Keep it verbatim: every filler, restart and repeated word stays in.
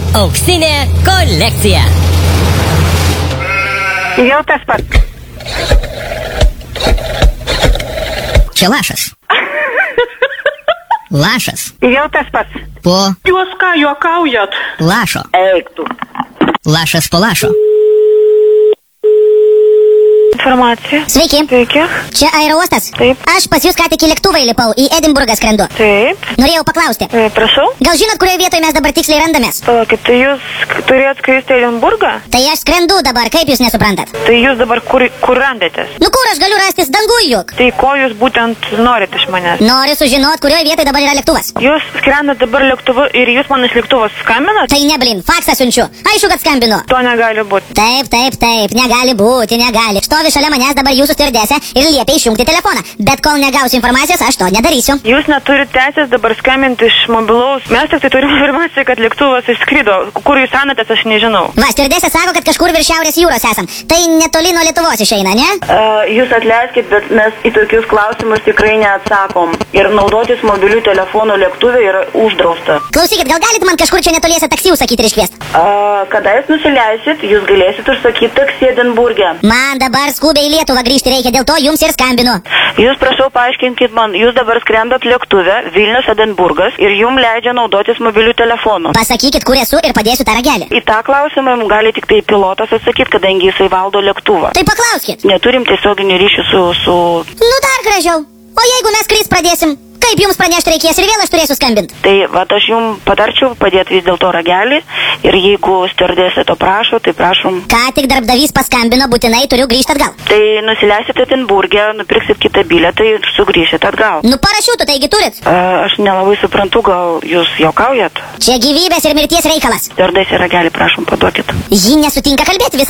Auksinė kolekcija. Jau tas pats. Čia lašas. Lašas. Jau tas pats. Po Jūs ką juokaujat? lašo. Eik tu. Lašas po lašo. Informacija. Sveiki. Sveiki. Čia aerouostas. Taip. Aš pas jūs ką tik į lėktuvą įlipau, į Edinburgą skrendu. Taip. Norėjau paklausti. E, prašau. Gal žinot, kurioje vietoje mes dabar tiksliai randamės? Palaukit, tai jūs turėjot skristi į Edinburgą? Tai aš skrendu dabar, kaip jūs nesuprantat? Tai jūs dabar kur, kur randatės? Nu kur aš galiu rastis dangui juk? Tai ko jūs būtent norit iš manęs? Noriu sužinot, kurioje vietoje dabar yra lėktuvas. Jūs skrendat dabar lėktuvu ir jūs man iš lėktuvo skambinat? Tai ne, blin, faksą siunčiu. Aišku, kad skambinu. To negali būti. Taip, taip, taip, negali būti, negali. Stovi šalia manęs dabar jūsų stirdesė ir liepia išjungti telefoną. Bet kol negausiu informacijos, aš to nedarysiu. Jūs neturite teisės dabar skambinti iš mobilaus. Mes tik tai turime informaciją, kad lėktuvas išskrido. Kur jūs randatės, aš nežinau. Va, stirdesė sako, kad kažkur virš Šiaurės jūros esam. Tai netoli nuo Lietuvos išeina, ne? Uh, jūs atleiskit, bet mes į tokius klausimus tikrai neatsakom. Ir naudotis mobilių telefonų lėktuvė yra uždrausta. Klausykit, gal galit man kažkur čia netoliese taksi užsakyti ir iškviest? Uh, kada jūs nusileisit, jūs galėsit užsakyti taksi Edinburgė. Man dabar skubiai į Lietuvą grįžti reikia, dėl to jums ir skambinu. Jūs prašau paaiškinkit man, jūs dabar skrendat lėktuve Vilnius Edinburgas ir jums leidžia naudotis mobilių telefonų. Pasakykit, kur esu ir padėsiu tą ragelį. Į tą klausimą jums gali tik tai pilotas atsakyti, kadangi jisai valdo lėktuvą. Tai paklauskit. Neturim tiesioginių ryšių su, su... Nu dar gražiau. O jeigu mes skris pradėsim, kaip jums pranešti reikės ir vėl aš turėsiu skambinti? Tai va, aš jums patarčiau padėti vis dėlto ragelį ir jeigu stirdesė to prašo, tai prašom. Ką tik darbdavys paskambino, būtinai turiu grįžti atgal. Tai nusileisite Edinburgė, nupirksit kitą bilietą ir sugrįšit atgal. Nu parašiutų, taigi turit? A, aš nelabai suprantu, gal jūs juokaujat? Čia gyvybės ir mirties reikalas. Stirdesė ragelį, prašom, paduokit. Ji nesutinka kalbėti visą.